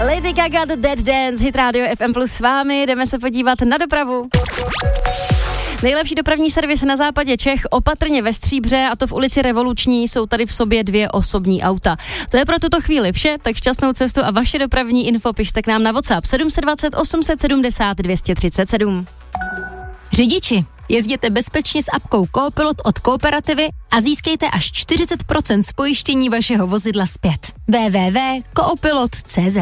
Lady Gaga, The Dead Dance, Hit Radio FM Plus s vámi, jdeme se podívat na dopravu. Nejlepší dopravní servis na západě Čech, opatrně ve Stříbře, a to v ulici Revoluční, jsou tady v sobě 2 osobní auta. To je pro tuto chvíli vše, tak šťastnou cestu a vaše dopravní info pište k nám na WhatsApp 720 870 237. Řidiči, jezděte bezpečně s apkou Coopilot od Kooperativy a získejte až 40% z pojištění vašeho vozidla zpět. www.coopilot.cz.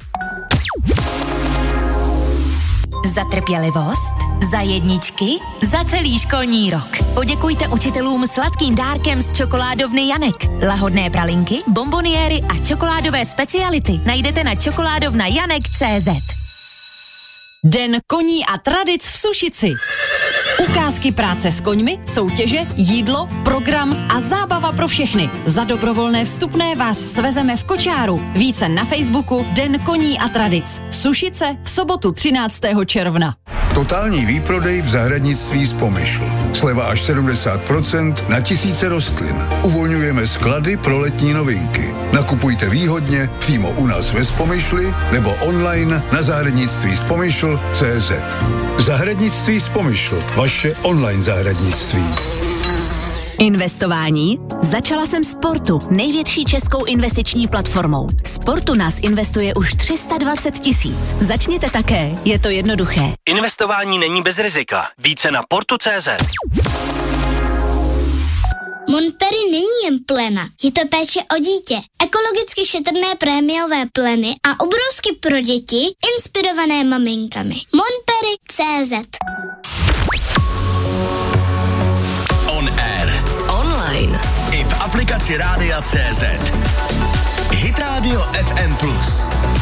Za trpělivost, za jedničky, za celý školní rok. Poděkujte učitelům sladkým dárkem z čokoládovny Janek. Lahodné pralinky, bonboniéry a čokoládové speciality najdete na čokoládovnajanek.cz. Den koní a tradic v Sušici. Ukázky práce s koňmi, soutěže, jídlo, program a zábava pro všechny. Za dobrovolné vstupné vás svezeme v kočáru. Více na Facebooku Den koní a tradic. Sušice v sobotu 13. června. Totální výprodej v zahradnictví Spomyšl. Sleva až 70% na tisíce rostlin. Uvolňujeme sklady pro letní novinky. Nakupujte výhodně přímo u nás ve Spomyšli nebo online na zahradnictví Spomyšl.cz. Zahradnictví Spomyšl. Vaše online zahradnictví. Investování? Začala jsem Sportu, největší českou investiční platformou. Sportu nás investuje už 320 000. Začněte také, je to jednoduché. Investování není bez rizika. Více na portu.cz. Montpellier není jen plena, je to péče o dítě. Ekologicky šetrné prémiové pleny a obrusky pro děti, inspirované maminkami. Montpellier.cz. On air. Online. I v aplikaci Rádia.cz. Hit Radio FM Plus.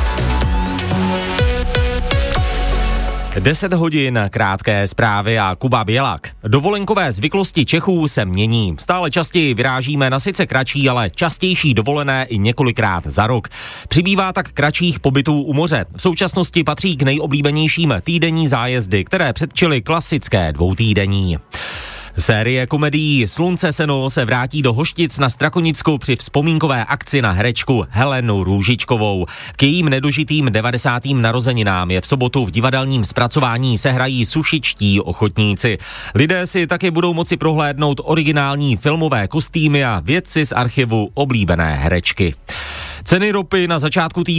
10 hodin, krátké zprávy a Kuba Bělak. Dovolenkové zvyklosti Čechů se mění. Stále častěji vyrážíme na sice kratší, ale častější dovolené i několikrát za rok. Přibývá tak kratších pobytů u moře. V současnosti patří k nejoblíbenějším týdenní zájezdy, které předčily klasické dvoutýdenní. Série komedií Slunce seno se vrátí do Hoštic na Strakonicku při vzpomínkové akci na herečku Helenu Růžičkovou. K jejím nedožitým 90. narozeninám je v sobotu v divadelním zpracování sehrají sušičtí ochotníci. Lidé si také budou moci prohlédnout originální filmové kostýmy a věci z archivu oblíbené herečky. Ceny ropy na začátku týdne